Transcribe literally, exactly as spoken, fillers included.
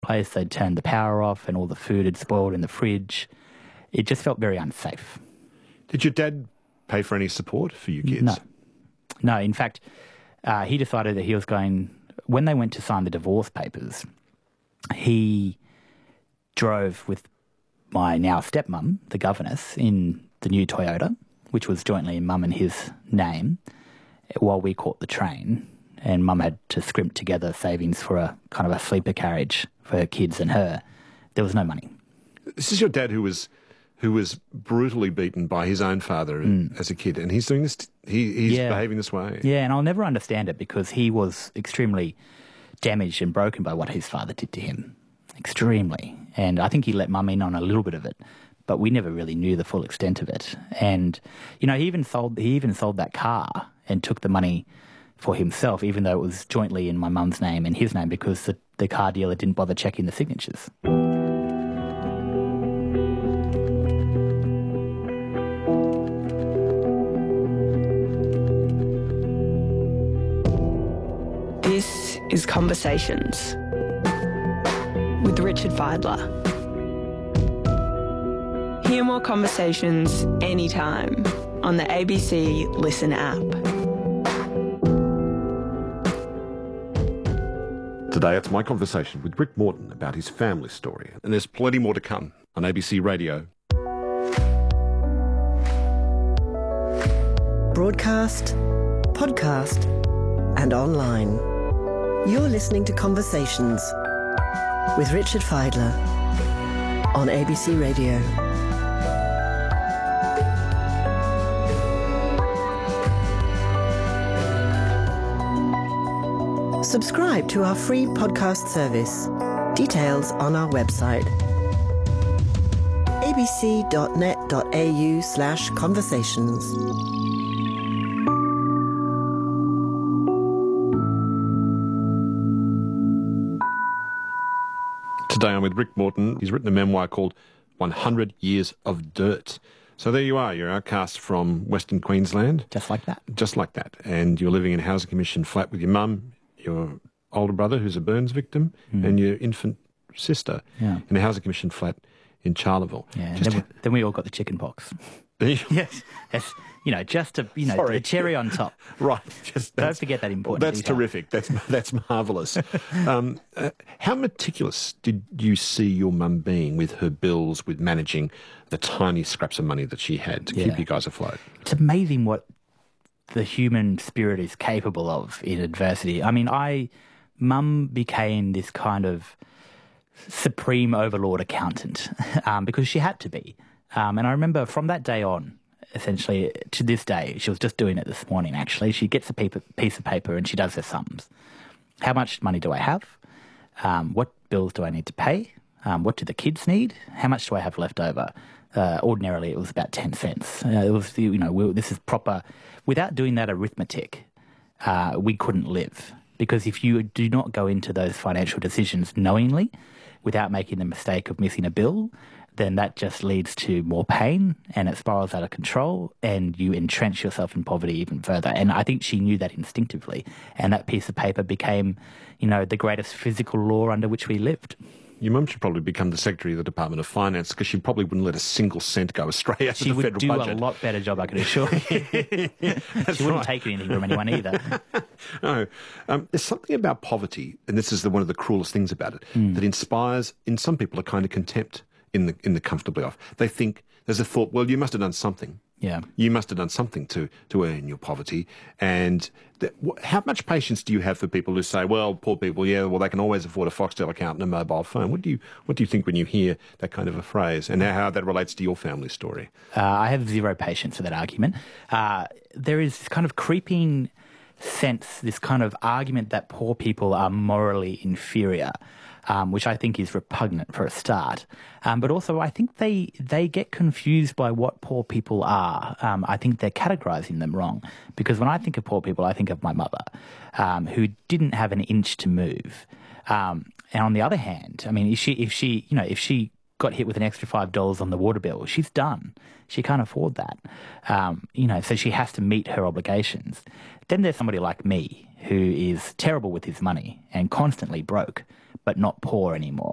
place. They'd turned the power off and all the food had spoiled in the fridge. It just felt very unsafe. Did your dad pay for any support for you kids? No. No, in fact, uh, he decided that he was going... When they went to sign the divorce papers, he drove with my now stepmum, the governess, in the new Toyota, which was jointly in mum and his name, while we caught the train. And mum had to scrimp together savings for a kind of a sleeper carriage for her kids and her. There was no money. This is your dad who was who was brutally beaten by his own father mm. as a kid, and he's doing this. He, he's yeah. behaving this way. Yeah, and I'll never understand it because he was extremely damaged and broken by what his father did to him. Extremely. And I think he let mum in on a little bit of it, but we never really knew the full extent of it. And, you know, he even sold he even sold that car and took the money for himself, even though it was jointly in my mum's name and his name, because the, the car dealer didn't bother checking the signatures. This is Conversations with Richard Fidler. Hear more conversations anytime on the A B C Listen app. Today it's my conversation with Rick Morton about his family story, and there's plenty more to come on A B C Radio. Broadcast, podcast and online. You're listening to Conversations with Richard Fidler on A B C Radio. Subscribe to our free podcast service. Details on our website. abc.net.au slash conversations. Today I'm with Rick Morton. He's written a memoir called one hundred years of Dirt. So there you are, you're outcast from Western Queensland. Just like that. Just like that. And you're living in a Housing Commission flat with your mum, your older brother who's a burns victim, mm. and your infant sister yeah. in a Housing Commission flat in Charleville. Yeah, and just then, we, then we all got the chicken pox. yes, yes. You know, just to, you know, Sorry. the cherry on top. Right. Just Don't forget that important That's detail. terrific. That's that's marvellous. um, uh, how meticulous did you see your mum being with her bills, with managing the tiny scraps of money that she had to Yeah. keep you guys afloat? It's amazing what the human spirit is capable of in adversity. I mean, I, mum became this kind of supreme overlord accountant um, because she had to be. Um, and I remember from that day on, essentially, to this day, she was just doing it this morning, actually. She gets a paper, piece of paper and she does her sums. How much money do I have? Um, what bills do I need to pay? Um, what do the kids need? How much do I have left over? Uh, ordinarily, it was about ten cents. Uh, it was, you know, we, this is proper. Without doing that arithmetic, uh, we couldn't live. Because if you do not go into those financial decisions knowingly, without making the mistake of missing a bill, then that just leads to more pain and it spirals out of control and you entrench yourself in poverty even further. And I think she knew that instinctively. And that piece of paper became, you know, the greatest physical law under which we lived. Your mum should probably become the Secretary of the Department of Finance because she probably wouldn't let a single cent go astray out she of the federal budget. She would do budget. a lot better job, I can assure you. She wouldn't right. take anything from anyone either. No. Um, there's something about poverty, and this is the, one of the cruelest things about it, mm. that inspires, in some people, a kind of contempt in the in the comfortably off. They think, there's a thought, well, you must have done something. Yeah. You must have done something to, to earn your poverty. And th- wh- how much patience do you have for people who say, well, poor people, yeah, well, they can always afford a Foxtel account and a mobile phone? What do you what do you think when you hear that kind of a phrase and how that relates to your family story? Uh, I have zero patience for that argument. Uh, there is this kind of creeping sense, this kind of argument that poor people are morally inferior. Um, which I think is repugnant for a start. Um, but also I think they they get confused by what poor people are. Um, I think they're categorising them wrong. Because when I think of poor people, I think of my mother, um, who didn't have an inch to move. Um, and on the other hand, I mean, if she, if she, you know, if she got hit with an extra five dollars on the water bill, she's done. She can't afford that. Um, you know, so she has to meet her obligations. Then there's somebody like me who is terrible with his money and constantly broke, but not poor anymore.